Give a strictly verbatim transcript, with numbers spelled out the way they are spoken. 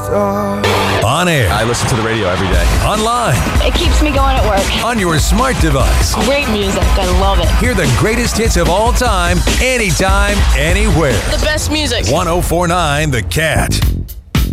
star. On air. I listen to the radio every day. Online. It keeps me going at work. On your smart device. Great music. I love it. Hear the greatest hits of all time, anytime, anywhere. The best music. one oh four point nine The Cat.